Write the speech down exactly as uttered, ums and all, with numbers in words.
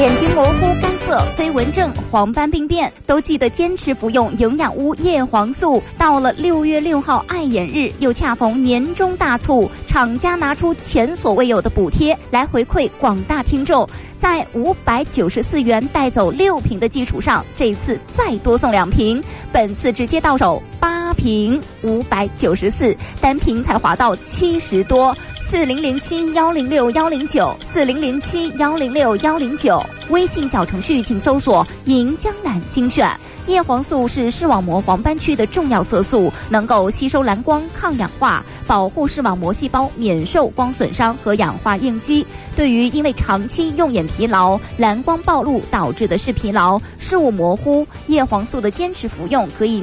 眼睛模糊、干涩、飞蚊症、黄斑病变，都记得坚持服用营养屋叶黄素。到了六月六号爱眼日，又恰逢年终大促，厂家拿出前所未有的补贴来回馈广大听众。在五百九十四元带走六瓶的基础上，这一次再多送两瓶，本次直接到手八瓶，五百九十四，单瓶才划到七十多。四零零七幺零六幺零九，四零零七幺零六幺零九，微信小程序请搜索“银江蓝精选”。叶黄素是视网膜黄斑区的重要色素，能够吸收蓝光、抗氧化，保护视网膜细胞免受光损伤和氧化应激。对于因为长期用眼疲劳、蓝光暴露导致的视疲劳、视物模糊，叶黄素的坚持服用可以